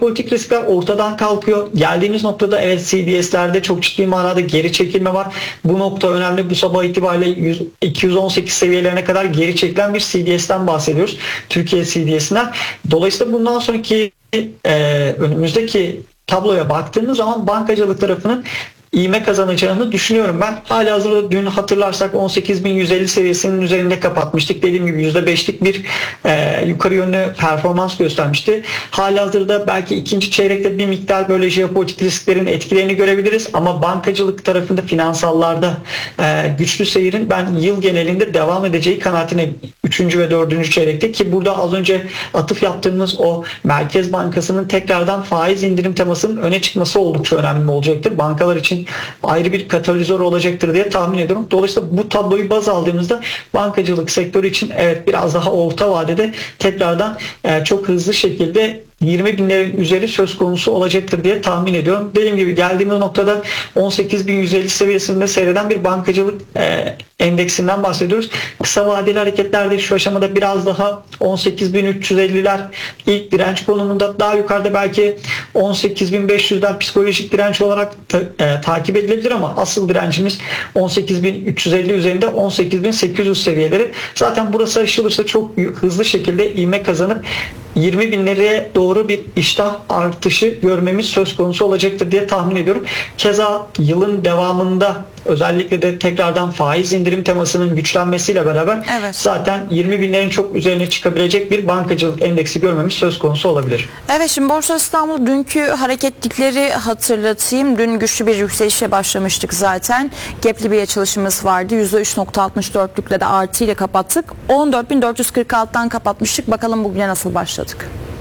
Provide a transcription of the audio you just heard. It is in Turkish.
jeopolitik riskler ortadan kalkıyor. Geldiğimiz noktada evet CDS'lerde çok ciddi manada geri çekilme var. Bu nokta önemli. Bu sabah itibariyle 218 seviyelerine kadar geri çekilen bir CDS'ten bahsediyoruz. Türkiye CDS'inden. Dolayısıyla bundan sonraki önümüzdeki tabloya baktığımız zaman bankacılık tarafının ivme kazanacağını düşünüyorum ben. Halihazırda dün hatırlarsak 18.150 seviyesinin üzerinde kapatmıştık. Dediğim gibi %5'lik bir yukarı yönlü performans göstermişti. Halihazırda belki ikinci çeyrekte bir miktar böyle jeopolitik risklerin etkilerini görebiliriz ama bankacılık tarafında, finansallarda güçlü seyirin ben yıl genelinde devam edeceği kanaatine 3. ve 4. çeyrekte, ki burada az önce atıf yaptığımız o Merkez Bankası'nın tekrardan faiz indirim temasının öne çıkması oldukça önemli olacaktır. Bankalar için ayrı bir katalizör olacaktır diye tahmin ediyorum. Dolayısıyla bu tabloyu baz aldığımızda bankacılık sektörü için evet biraz daha orta vadede tekrardan çok hızlı şekilde 20 binlerin üzeri söz konusu olacaktır diye tahmin ediyorum. Dediğim gibi geldiğimiz noktada 18.150 seviyesinde seyreden bir bankacılık endeksinden bahsediyoruz. Kısa vadeli hareketlerde şu aşamada biraz daha 18.350'ler ilk direnç konumunda, daha yukarıda belki 18.500'ler psikolojik direnç olarak takip edilebilir ama asıl direncimiz 18.350 üzerinde 18.800 seviyeleri. Zaten burası aşılırsa çok hızlı şekilde ivme kazanıp 20 binlere doğru bir iştah artışı görmemiz söz konusu olacaktır diye tahmin ediyorum. Keza yılın devamında özellikle de tekrardan faiz indirim temasının güçlenmesiyle beraber zaten 20 binlerin çok üzerine çıkabilecek bir bankacılık endeksi görmemiz söz konusu olabilir. Evet, şimdi Borsa İstanbul dünkü hareketlikleri hatırlatayım. Dün güçlü bir yükselişe başlamıştık zaten. Gap'li bir açılışımız vardı. %3.64'lükle de artıyla kapattık. 14.446'dan kapatmıştık. Bakalım bugüne nasıl başladık?